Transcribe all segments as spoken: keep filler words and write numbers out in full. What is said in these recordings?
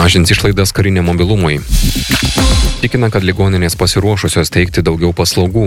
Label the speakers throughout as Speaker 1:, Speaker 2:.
Speaker 1: mažins išlaidas kariniam mobilumui. Tikina, kad ligoninės pasiruošusios teikti daugiau paslaugų.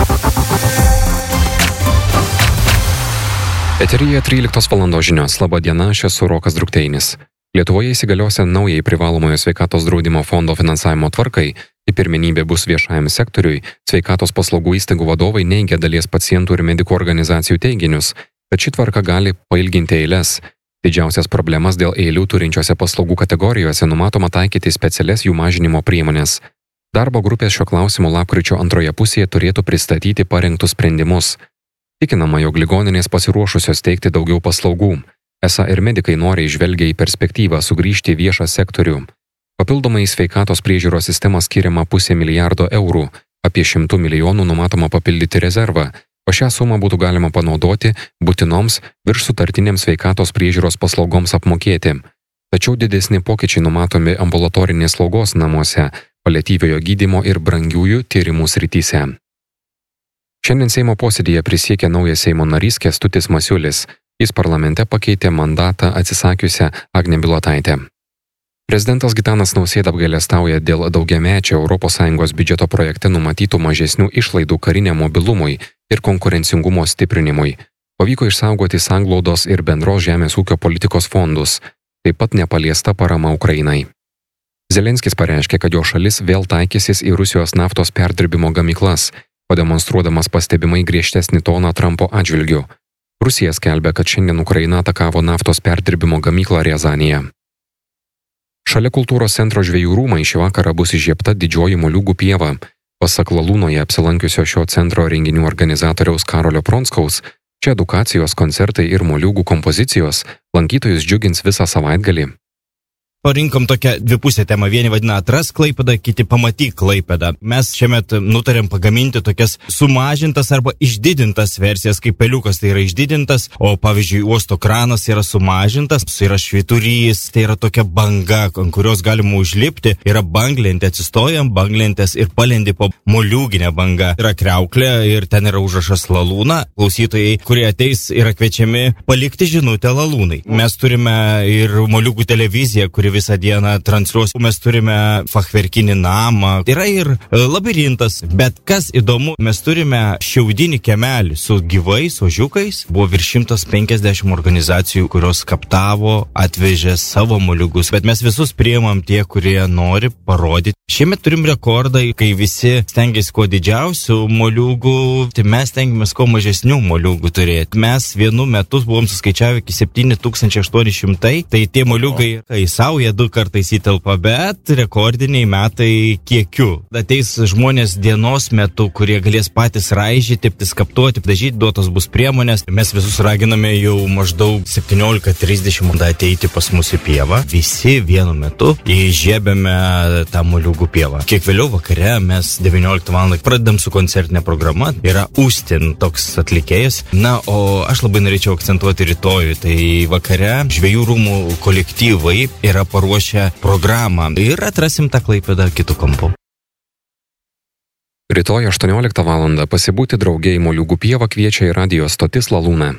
Speaker 1: Eteryje tryliktos valandos žinios. Labą dieną, aš esu Rokas Drukteinis. Lietuvoje įsigaliosią naujai privalomojo sveikatos draudimo fondo finansavimo tvarkai, kai pirmenybė bus viešajam sektoriui, sveikatos paslaugų įstaigų vadovai neigia dalies pacientų ir medikų organizacijų teiginius, kad ši tvarka gali pailginti eiles. Didžiausias problemas dėl eilių turinčiose paslaugų kategorijose numatoma taikyti specialias jų mažinimo priemonės. Darbo grupės šio klausimo lapkričio antroje pusėje turėtų pristatyti parengtus sprendimus. Tikinama, jog ligoninės pasiruošusios teikti daugiau paslaugų. Esą ir medikai noriai žvelgia į perspektyvą sugrįžti į viešą sektorių. Papildomai į sveikatos priežiūros sistemą skiriama pusė milijardo eurų, apie šimtų milijonų numatoma papildyti rezervą, o šią sumą būtų galima panaudoti būtinoms virš sutartinėms sveikatos priežiūros paslaugoms apmokėti. Tačiau didesni pokyčiai numatomi ambulatorinės slaugos namuose, paliatyviojo gydymo ir brangiųjų tyrimų srityse. Šiandien Seimo posėdyje prisiekė naujas Seimo narys Kęstutis Masiulis. Jis parlamente pakeitė mandatą atsisakiusią Agnę Bilotaitę. Prezidentas Gitanas Nausėda apgailestauja dėl daugiamečio Europos Sąjungos biudžeto projekte numatytų mažesnių išlaidų kariniam mobilumui ir konkurencingumo stiprinimui. Pavyko išsaugoti sanglaudos ir bendros žemės ūkio politikos fondus, taip pat nepaliesta parama Ukrainai. Zelenskis pareiškė, kad jo šalis vėl taikysis į Rusijos naftos perdirbimo gamyklas, pademonstruodamas pastebimai griežtesnį toną Trumpo atžvilgiu. Rusija skelbia, kad šiandien Ukraina atakavo naftos perdirbimo gamyklą Riazanėje. Šalia kultūros centro Žvejų rūmai šį vakarą bus įžiebta didžioji moliūgų pieva. Pasak Lalūnoje apsilankiusio šio centro renginių organizatoriaus Karolio Pronskaus, čia edukacijos, koncertai ir moliūgų kompozicijos lankytojus džiugins visą savaitgalį.
Speaker 2: Parinkom tokią dvipusę temą. Vieni vadina Atrask Klaipėdą, kiti Pamatyk Klaipėdą. Mes šiemet nutarėm pagaminti tokias sumažintas arba išdidintas versijas, kaip peliukas tai yra išdidintas, o pavyzdžiui uosto kranas yra sumažintas, yra švyturys, tai yra tokia banga, ant kurios galima užlipti, yra banglentė, atsistojam banglentės ir palendi po moliūginę bangą. Yra kriauklė ir ten yra užrašas Lalūna. Klausytojai, kurie ateis, yra kviečiami palikti žinutę Lalūnai. Mes turime ir moliūgų televiziją, kuri visą dieną transliuos. Mes turime fachverkinį namą. Yra ir labirintas, bet kas įdomu, mes turime šiaudinį kiemelį su gyvais ožiukais. Buvo virš šimtas penkiasdešimt organizacijų, kurios kaptavo, atvežė savo moliūgus, bet mes visus priimam tie, kurie nori parodyti. Šiemet turim rekordą, kai visi stengiasi kuo didžiausių moliūgų, tai mes stengiamės kuo mažesnių moliūgų turėti. Mes vienu metu buvom suskaičiavę iki septyni tūkstančiai aštuoni šimtai, tai tie moliūgai į saują du kartais įtelpa, bet rekordiniai metai kiekiu. Ateis žmonės dienos metu, kurie galės patys raižyti, skaptuoti, dažyti, duotos bus priemonės. Mes visus raginame jau maždaug septyniolika trisdešimt ateiti pas mus į pievą. Visi vienu metu įžiebėme tą moliūgų pievą. Kiek vėliau vakare mes devynioliktą valandą pradedam su koncertinė programa. Yra Ustin toks atlikėjas. Na, o aš labai norėčiau akcentuoti rytojų. Tai vakare Žvejų rūmų kolektyvai yra paruošę programą ir atrasim tą Klaipėdą kitų kampų.
Speaker 1: Rytoj aštuonioliktą valandą pasibūti drauge į Moliūgų pievą kviečia į radijo stotis Lalūna.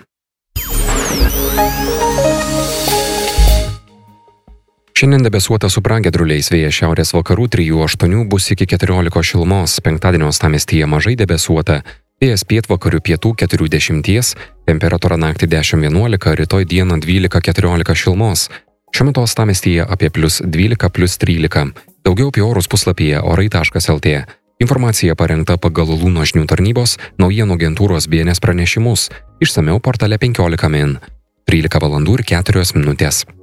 Speaker 1: Šiandien debesuota su pragiedruliais, vėjas šiaurės vakarų trijų aštuonių bus iki keturiolikos šilumos, penktadienio uostamiestyje mažai debesuota, vėjas pietvakarių pietų keturių dešimties, temperatūra naktį dešimt vienuolika, rytoj dieną dvylika keturiolika šilumos. Šiuo metu uostamiestyje apie plius dvylika, plius trylika. Daugiau apie orus puslapyje orai taškas lt. Informacija parengta pagal Lūno žinių tarnybos naujienų agentūros B N S pranešimus. Išsamiau portale penkiolika min. trylika valandų ir keturios minutės.